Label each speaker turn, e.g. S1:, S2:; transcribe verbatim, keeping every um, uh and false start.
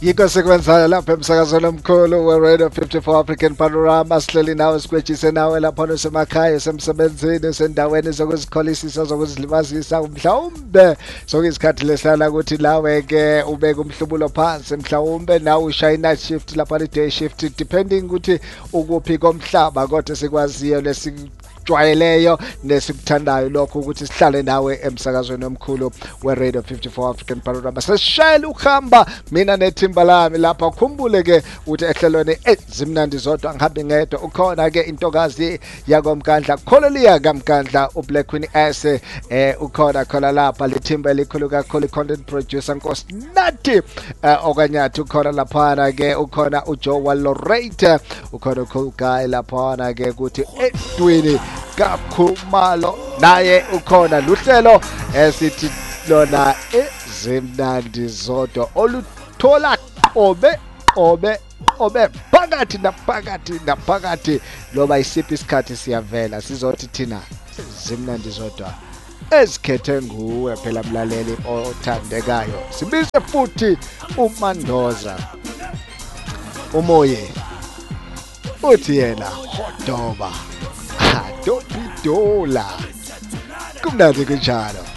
S1: Yiko sekwenzayo lapha emsakazweni omkhulu we-Radio fifty-four African Panorama. Sihleli nawe sikwetshise nawe lapha nosemakhaya semsebenzini sendaweni zokuzikholisisa zokuzilibazisa mhlawumbe sokuyisikhathi lehlala ukuthi lawe ke ubeke umhlubulo phansi mhlawumbe nawe ushaye night shift lapha le day shift depending ukuthi ukuphi komhlaba kodwa sikwaziyo lesi jwayeleyo nesikuthandayo lokho ukuthi sihlale nawe emsakazweni omkhulu we-Radio fifty-four African Panorama. Seshayela ukuhamba mina nethimba lami lapha khumbule ke ukuthi ehlelweni ezimnandi zodwa ngihambe ngedwa ukhona ke intokazi yakomkandla Kholeliya kaMkandla uBlack Queen S eh ukhona khona lapha lethimba elikhulu kakhulu content producer Nkosi Nathi okanyathi ukhona lapha ke ukhona uJoe Walorate ukhona cool guy lapha ke ukuthi edwini kaKhumalo naye ukhona luhlelo esithi lona ezimnandi zodwa oluthola qobe qobe qobe phakathi naphakathi naphakathi loba isiphi isikhathi siyavela sizothi thina ezimnandi zodwa esikhethe nguwe phela mlaleli othandekayo. Sibize futhi uMandoza umoye uthi yena hodoba Don't be dola. Kumnandi kunjalo.